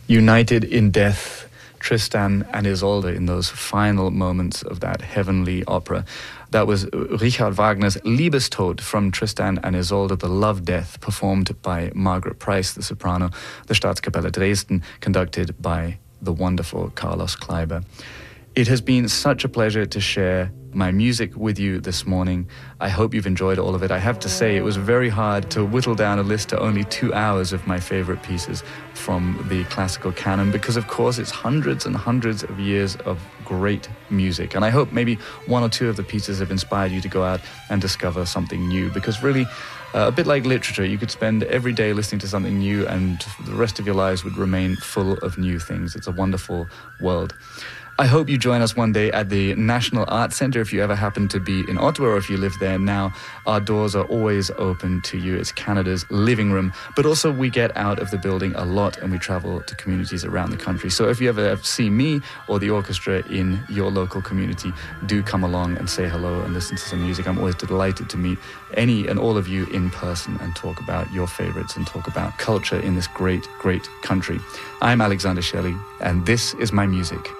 United in death, Tristan and Isolde in those final moments of that heavenly opera. That was Richard Wagner's Liebestod from Tristan and Isolde, the love death, performed by Margaret Price, the soprano, the Staatskapelle Dresden, conducted by the wonderful Carlos Kleiber. It has been such a pleasure to share my music with you this morning. I hope you've enjoyed all of it. I have to say, it was very hard to whittle down a list to only 2 hours of my favorite pieces from the classical canon, because of course it's hundreds and hundreds of years of great music. And I hope maybe 1 or 2 of the pieces have inspired you to go out and discover something new, because really, a bit like literature, you could spend every day listening to something new and the rest of your lives would remain full of new things. It's a wonderful world. I hope you join us one day at the National Arts Centre if you ever happen to be in Ottawa or if you live there now. Our doors are always open to you. It's Canada's living room. But also we get out of the building a lot and we travel to communities around the country. So if you ever see me or the orchestra in your local community, do come along and say hello and listen to some music. I'm always delighted to meet any and all of you in person and talk about your favorites and talk about culture in this great, great country. I'm Alexander Shelley and this is my music.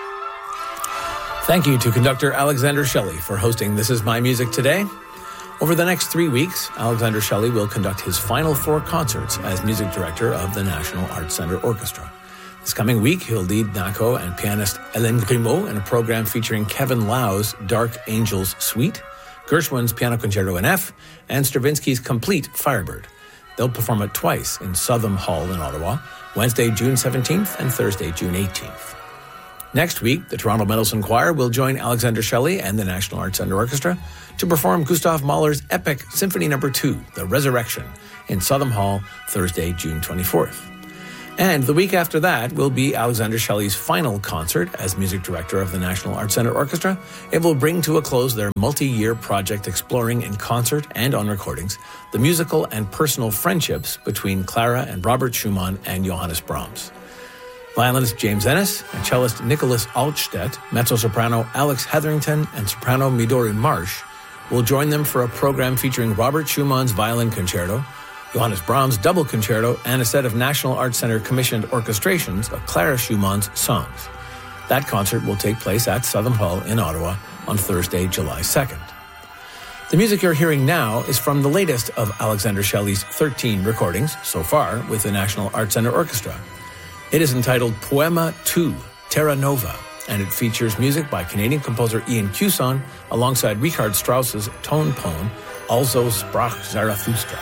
Thank you to conductor Alexander Shelley for hosting This Is My Music today. Over the next 3 weeks, Alexander Shelley will conduct his final 4 concerts as music director of the National Arts Centre Orchestra. This coming week, he'll lead Nako and pianist Hélène Grimaud in a program featuring Kevin Lau's Dark Angels Suite, Gershwin's Piano Concerto in F, and Stravinsky's Complete Firebird. They'll perform it twice in Southam Hall in Ottawa, Wednesday, June 17th and Thursday, June 18th. Next week, the Toronto Mendelssohn Choir will join Alexander Shelley and the National Arts Centre Orchestra to perform Gustav Mahler's epic Symphony No. 2, The Resurrection, in Southam Hall, Thursday, June 24th. And the week after that will be Alexander Shelley's final concert as music director of the National Arts Centre Orchestra. It will bring to a close their multi-year project exploring in concert and on recordings the musical and personal friendships between Clara and Robert Schumann and Johannes Brahms. Violinist James Ennis and cellist Nicholas Altstedt, mezzo-soprano Alex Hetherington, and soprano Midori Marsh will join them for a program featuring Robert Schumann's Violin Concerto, Johannes Brahms' Double Concerto, and a set of National Arts Centre commissioned orchestrations of Clara Schumann's songs. That concert will take place at Southam Hall in Ottawa on Thursday, July 2nd. The music you're hearing now is from the latest of Alexander Shelley's 13 recordings so far with the National Arts Centre Orchestra. It is entitled Poema 2, Terra Nova, and it features music by Canadian composer Ian Cuson alongside Richard Strauss's tone poem, Also sprach Zarathustra.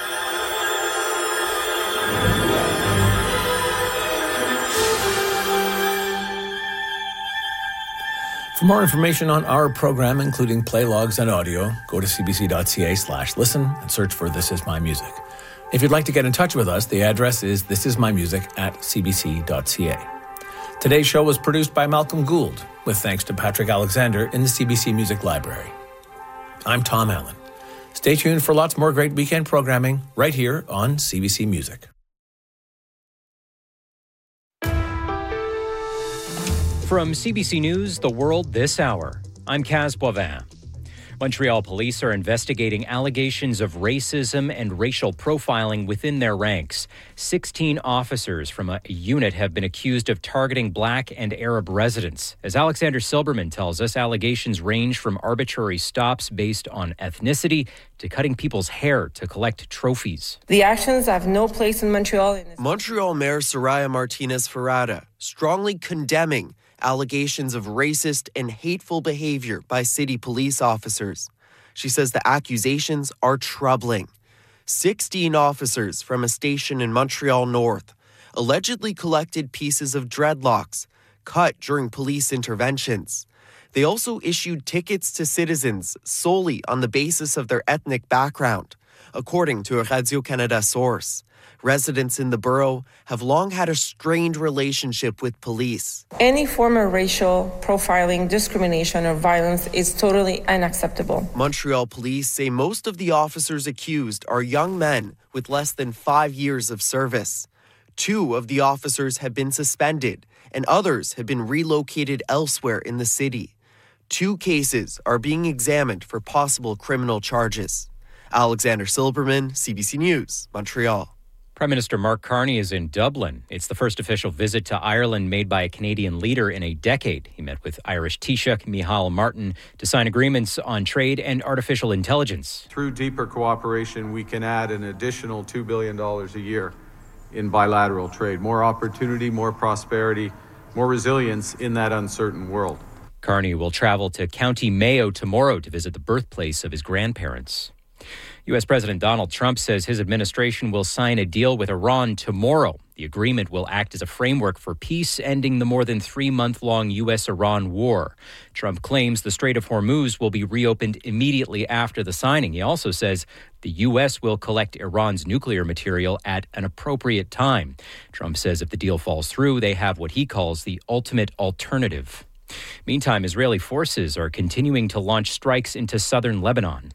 For more information on our program, including play logs and audio, go to cbc.ca/listen and search for This Is My Music. If you'd like to get in touch with us, the address is thisismymusic@cbc.ca. Today's show was produced by Malcolm Gould, with thanks to Patrick Alexander in the CBC Music Library. I'm Tom Allen. Stay tuned for lots more great weekend programming right here on CBC Music. From CBC News, The World This Hour, I'm Kaz Boivin. Montreal police are investigating allegations of racism and racial profiling within their ranks. 16 officers from a unit have been accused of targeting Black and Arab residents. As Alexander Silberman tells us, allegations range from arbitrary stops based on ethnicity to cutting people's hair to collect trophies. The actions have no place in Montreal. Montreal Mayor Soraya Martinez-Ferrada strongly condemning allegations of racist and hateful behavior by city police officers. She says the accusations are troubling. 16 officers from a station in Montreal North allegedly collected pieces of dreadlocks cut during police interventions. They also issued tickets to citizens solely on the basis of their ethnic background, according to a Radio-Canada source. Residents in the borough have long had a strained relationship with police. Any form of racial profiling, discrimination, or violence is totally unacceptable. Montreal police say most of the officers accused are young men with less than 5 years of service. 2 of the officers have been suspended, and others have been relocated elsewhere in the city. 2 cases are being examined for possible criminal charges. Alexander Silberman, CBC News, Montreal. Prime Minister Mark Carney is in Dublin. It's the first official visit to Ireland made by a Canadian leader in a decade. He met with Irish Taoiseach Micheál Martin to sign agreements on trade and artificial intelligence. Through deeper cooperation, we can add an additional $2 billion a year in bilateral trade. More opportunity, more prosperity, more resilience in that uncertain world. Carney will travel to County Mayo tomorrow to visit the birthplace of his grandparents. U.S. President Donald Trump says his administration will sign a deal with Iran tomorrow. The agreement will act as a framework for peace, ending the more than 3-month-long U.S.-Iran war. Trump claims the Strait of Hormuz will be reopened immediately after the signing. He also says the U.S. will collect Iran's nuclear material at an appropriate time. Trump says if the deal falls through, they have what he calls the ultimate alternative. Meantime, Israeli forces are continuing to launch strikes into southern Lebanon.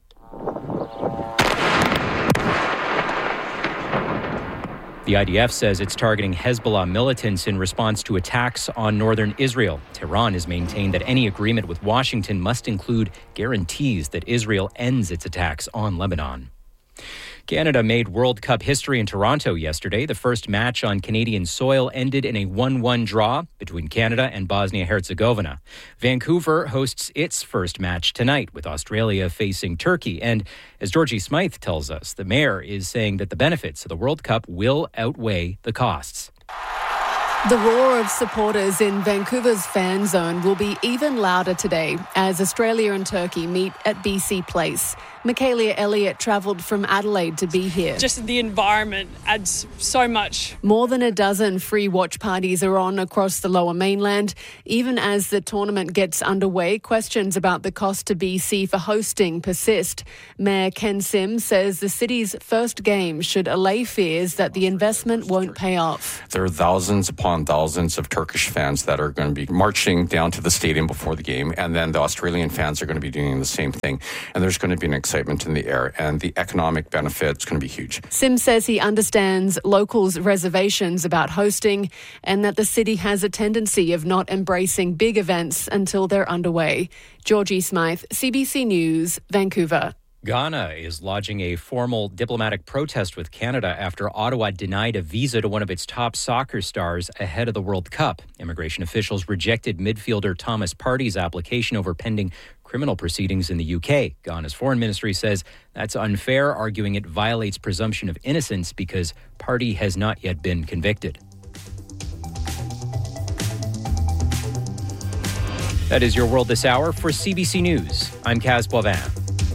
The IDF says it's targeting Hezbollah militants in response to attacks on northern Israel. Tehran has maintained that any agreement with Washington must include guarantees that Israel ends its attacks on Lebanon. Canada made World Cup history in Toronto yesterday. The first match on Canadian soil ended in a 1-1 draw between Canada and Bosnia-Herzegovina. Vancouver hosts its first match tonight with Australia facing Turkey. And as Georgie Smythe tells us, the mayor is saying that the benefits of the World Cup will outweigh the costs. The roar of supporters in Vancouver's fan zone will be even louder today as Australia and Turkey meet at BC Place. Michaela Elliott travelled from Adelaide to be here. Just the environment adds so much. More than a dozen free watch parties are on across the Lower Mainland. Even as the tournament gets underway, questions about the cost to BC for hosting persist. Mayor Ken Sim says the city's first game should allay fears that the investment won't pay off. There are thousands upon thousands of Turkish fans that are going to be marching down to the stadium before the game, and then the Australian fans are going to be doing the same thing. And there's going to be an excitement in the air, and the economic benefit is going to be huge. Sim says he understands locals' reservations about hosting and that the city has a tendency of not embracing big events until they're underway. Georgie Smythe, CBC News, Vancouver. Ghana is lodging a formal diplomatic protest with Canada after Ottawa denied a visa to one of its top soccer stars ahead of the World Cup. Immigration officials rejected midfielder Thomas Partey's application over pending criminal proceedings in the UK. Ghana's foreign ministry says that's unfair, arguing it violates presumption of innocence because Partey has not yet been convicted. That is your world this hour. For CBC News, I'm Kaz Boivin.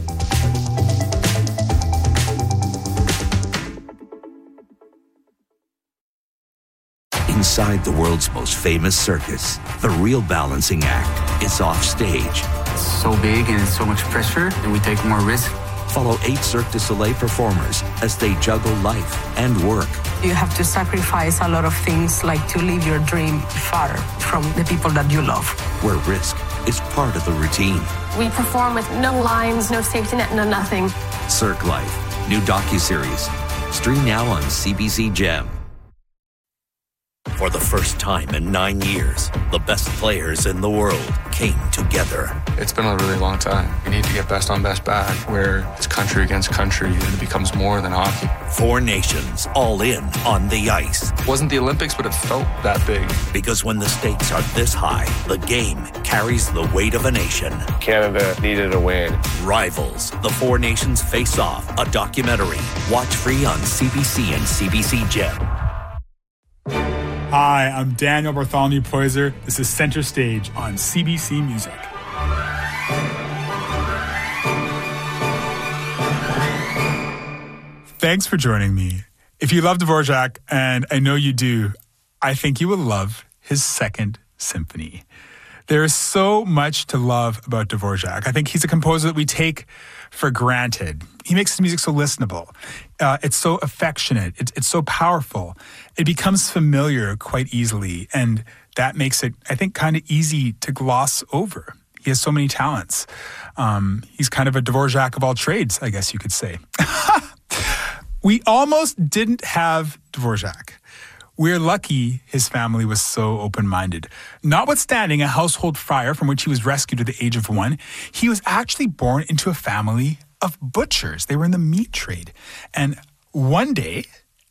Inside the world's most famous circus, the real balancing act is off stage. It's so big and it's so much pressure that we take more risk. Follow 8 Cirque du Soleil performers as they juggle life and work. You have to sacrifice a lot of things, like to live your dream far from the people that you love. Where risk is part of the routine. We perform with no lines, no safety net, no nothing. Cirque Life, new docuseries. Stream now on CBC Gem. For the first time in 9 years, the best players in the world came together. It's been a really long time. We need to get best on best back, where it's country against country and it becomes more than hockey. 4 nations all in on the ice. It wasn't the Olympics, but it felt that big. Because when the stakes are this high, the game carries the weight of a nation. Canada needed a win. Rivals, the 4 nations face off, a documentary. Watch free on CBC and CBC Gem. Hi, I'm Daniel Bartholomew Poyser. This is Center Stage on CBC Music. Thanks for joining me. If you love Dvorak, and I know you do, I think you will love his Second Symphony. There is so much to love about Dvorak. I think he's a composer that we take for granted. He makes his music so listenable. It's so affectionate. It's so powerful. It becomes familiar quite easily, and that makes it, I think, kind of easy to gloss over. He has so many talents. He's kind of a Dvorak of all trades, I guess you could say. We almost didn't have Dvorak. We're lucky his family was so open-minded. Notwithstanding a household fire from which he was rescued at the age of 1, he was actually born into a family of butchers. They were in the meat trade. And one day,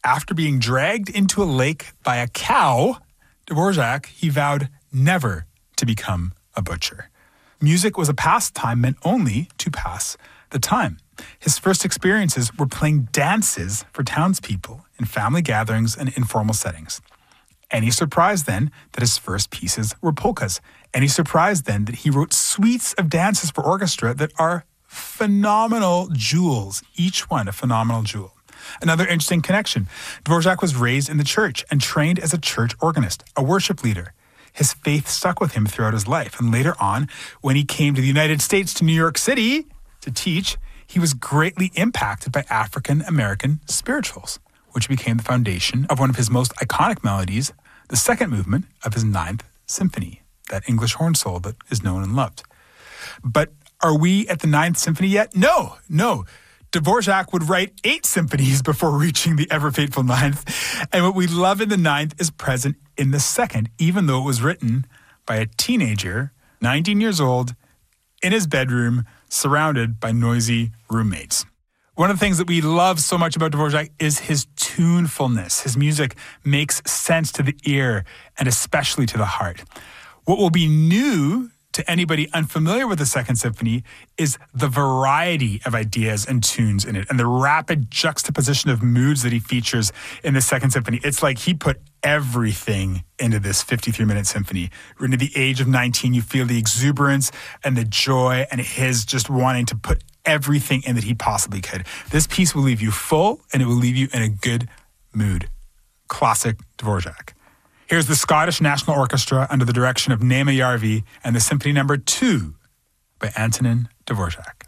After being dragged into a lake by a cow, Dvorak, he vowed never to become a butcher. Music was a pastime meant only to pass the time. His first experiences were playing dances for townspeople in family gatherings and informal settings. Any surprise then that his first pieces were polkas? Any surprise then that he wrote suites of dances for orchestra that are phenomenal jewels, each one a phenomenal jewel? Another interesting connection. Dvorak was raised in the church and trained as a church organist, a worship leader. His faith stuck with him throughout his life. And later on, when he came to the United States, to New York City, to teach, he was greatly impacted by African-American spirituals, which became the foundation of one of his most iconic melodies, the second movement of his Ninth Symphony, that English horn solo that is known and loved. But are we at the Ninth Symphony yet? No. Dvorak would write 8 symphonies before reaching the ever-fateful Ninth. And what we love in the Ninth is present in the second, even though it was written by a teenager, 19 years old, in his bedroom, surrounded by noisy roommates. One of the things that we love so much about Dvorak is his tunefulness. His music makes sense to the ear and especially to the heart. What will be new to anybody unfamiliar with the Second Symphony is the variety of ideas and tunes in it and the rapid juxtaposition of moods that he features in the Second Symphony. It's like he put everything into this 53-minute symphony. Written at the age of 19, you feel the exuberance and the joy and his just wanting to put everything in that he possibly could. This piece will leave you full and it will leave you in a good mood. Classic Dvorak. Here's the Scottish National Orchestra under the direction of Naima Järvi and the Symphony No. 2 by Antonin Dvorak.